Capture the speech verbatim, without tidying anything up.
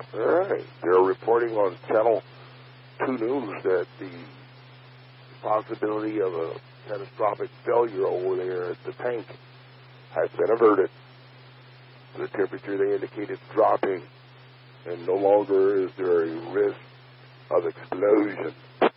All right. They're reporting on Channel two News that the possibility of a catastrophic failure over there at the tank has been averted. The temperature, they indicate, is dropping, and no longer is there a risk of explosion.